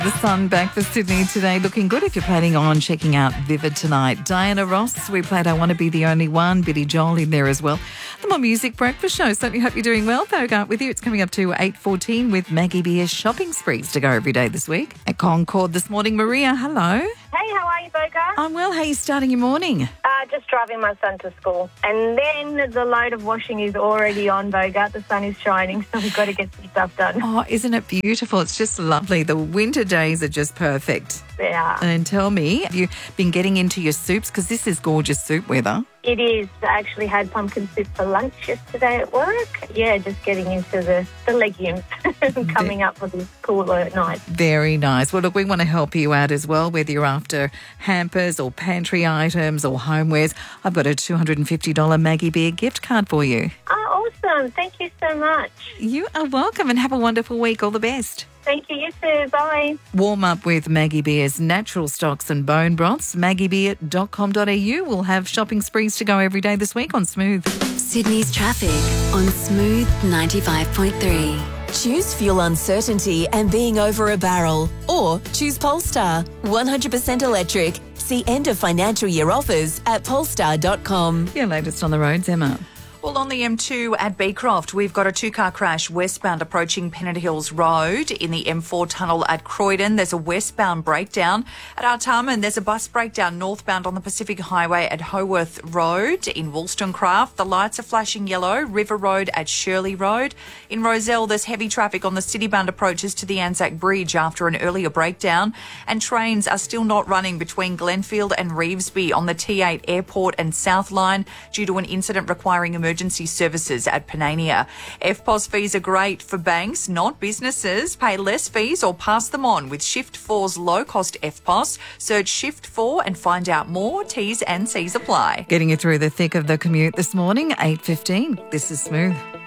The sun back for Sydney today, looking good if you're planning on checking out Vivid tonight. Diana Ross, we played I Want to Be the Only One, Billy Joel in there as well. The More Music Breakfast Show, certainly hope you're doing well. Bogart with you. It's coming up to 8:14 with Maggie Beer's shopping sprees to go every day this week. At Concord this morning, Maria, hello. Hey, how are you, Bogart? I'm well. How are you starting your morning? Just driving my son to school. And then the load of washing is already on, Bogart. The sun is shining, so we've got to get some stuff done. Oh, isn't it beautiful? It's just lovely. The winter days are just perfect. Yeah. And tell me, have you been getting into your soups? Because this is gorgeous soup weather. It is. I actually had pumpkin soup for lunch yesterday at work. Yeah, just getting into the legumes coming up for this cooler night. Very nice. Well, look, we want to help you out as well, whether you're after hampers or pantry items or homewares. I've got a $250 Maggie Beer gift card for you. Oh, awesome. Thank you so much. You are welcome and have a wonderful week. All the best. Thank you. You too. Bye. Warm up with Maggie Beer's natural stocks and bone broths. maggiebeer.com.au will have shopping sprees to go every day this week on Smooth. Sydney's traffic on Smooth 95.3. Choose fuel uncertainty and being over a barrel. Or choose Polestar, 100% electric. See end of financial year offers at polestar.com. Your latest on the roads, Emma. Well, on the M2 at Beecroft, we've got a two-car crash westbound approaching Pennant Hills Road. In the M4 tunnel at Croydon, there's a westbound breakdown. At Artarmon, there's a bus breakdown northbound on the Pacific Highway at Howarth Road. In Wollstonecraft, the lights are flashing yellow. River Road at Shirley Road. In Rozelle, there's heavy traffic on the city-bound approaches to the Anzac Bridge after an earlier breakdown. And trains are still not running between Glenfield and Revesby on the T8 Airport and South Line due to an incident requiring emergency services at Panania. FPOS fees are great for banks, not businesses. Pay less fees or pass them on with Shift 4's low-cost FPOS. Search Shift 4 and find out more. T's and C's apply. Getting you through the thick of the commute this morning, 8:15. This is Smooth.